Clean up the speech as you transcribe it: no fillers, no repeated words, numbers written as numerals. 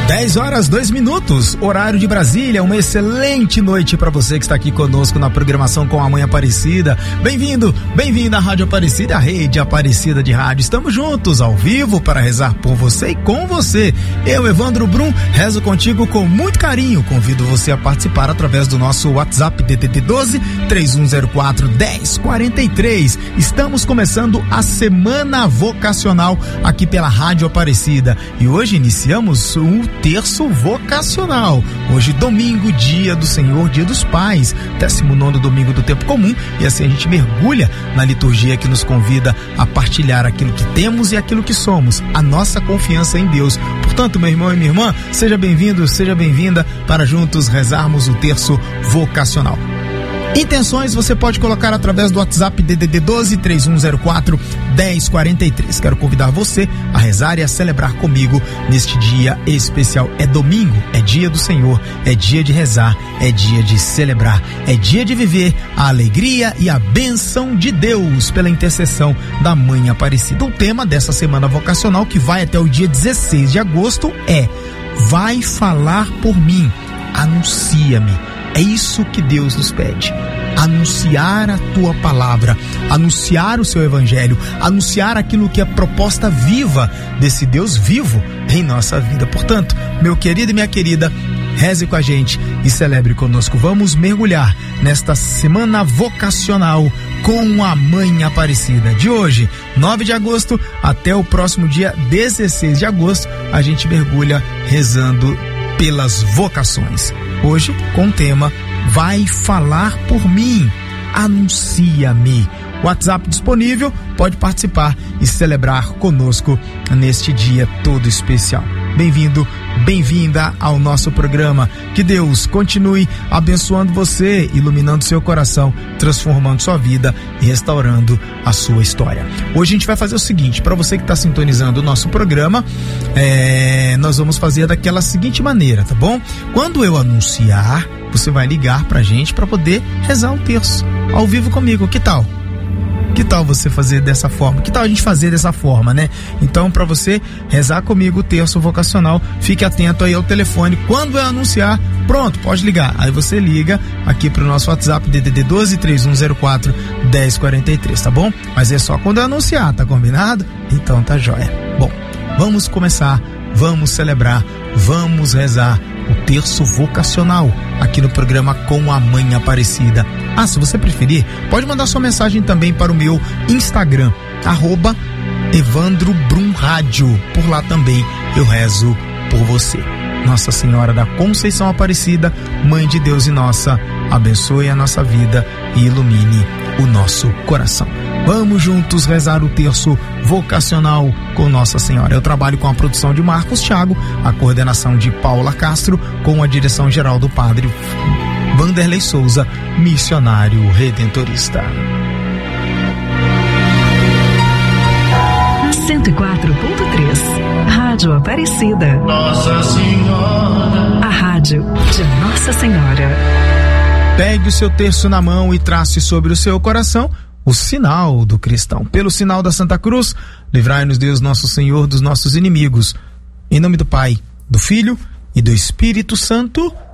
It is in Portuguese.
10h02, horário de Brasília. Uma excelente noite para você que está aqui conosco na programação com a Mãe Aparecida. Bem-vindo, bem-vinda à Rádio Aparecida, a rede Aparecida de rádio. Estamos juntos ao vivo para rezar por você e com você. Eu, Evandro Brum, rezo contigo com muito carinho. Convido você a participar através do nosso WhatsApp DDD 12 3104 1043. Estamos começando a Semana Vocacional aqui pela Rádio Aparecida e hoje iniciamos o terço vocacional. Hoje, domingo, dia do Senhor, dia dos Pais, 19º domingo do tempo comum, e assim a gente mergulha na liturgia que nos convida a partilhar aquilo que temos e aquilo que somos, a nossa confiança em Deus. Portanto, meu irmão e minha irmã, seja bem-vindo, seja bem-vinda para juntos rezarmos o terço vocacional. Intenções você pode colocar através do WhatsApp DDD 12 3104 1043. Quero convidar você a rezar e a celebrar comigo neste dia especial. É domingo, é dia do Senhor, é dia de rezar, é dia de celebrar, é dia de viver a alegria e a bênção de Deus pela intercessão da Mãe Aparecida. O tema dessa semana vocacional, que vai até o dia 16 de agosto, é: vai falar por mim, anuncia-me. É isso que Deus nos pede. Anunciar a tua palavra, anunciar o seu evangelho, anunciar aquilo que é proposta viva desse Deus vivo em nossa vida. Portanto, meu querido e minha querida, reze com a gente e celebre conosco. Vamos mergulhar nesta semana vocacional com a Mãe Aparecida. De hoje, 9 de agosto, até o próximo dia 16 de agosto, a gente mergulha rezando pelas vocações. Hoje, com o tema: vai falar por mim, anuncia-me. WhatsApp disponível, pode participar e celebrar conosco neste dia todo especial. Bem-vindo, bem-vinda ao nosso programa. Que Deus continue abençoando você, iluminando seu coração, transformando sua vida e restaurando a sua história. Hoje a gente vai fazer o seguinte: para você que está sintonizando o nosso programa, nós vamos fazer daquela seguinte maneira, tá bom? Quando eu anunciar, você vai ligar pra gente para poder rezar um terço ao vivo comigo. Que tal? Que tal você fazer dessa forma? Que tal a gente fazer dessa forma, né? Então, para você rezar comigo o terço vocacional, fique atento aí ao telefone. Quando eu anunciar, pronto, pode ligar. Aí você liga aqui pro nosso WhatsApp DDD 12 3104 1043, tá bom? Mas é só quando eu anunciar, tá combinado? Então tá jóia. Bom, vamos começar, vamos celebrar, vamos rezar o terço vocacional aqui no programa com a Mãe Aparecida. Ah, se você preferir, pode mandar sua mensagem também para o meu Instagram, @EvandroBrumRádio. Por lá também eu rezo por você. Nossa Senhora da Conceição Aparecida, Mãe de Deus e nossa, abençoe a nossa vida e ilumine o nosso coração. Vamos juntos rezar o terço vocacional com Nossa Senhora. Eu trabalho com a produção de Marcos Thiago, a coordenação de Paula Castro, com a direção geral do Padre Vanderlei Souza, missionário redentorista. 104.3 Rádio Aparecida. Nossa Senhora. A rádio de Nossa Senhora. Pegue o seu terço na mão e trace sobre o seu coração o sinal do cristão. Pelo sinal da Santa Cruz, livrai-nos Deus nosso Senhor dos nossos inimigos. Em nome do Pai, do Filho e do Espírito Santo.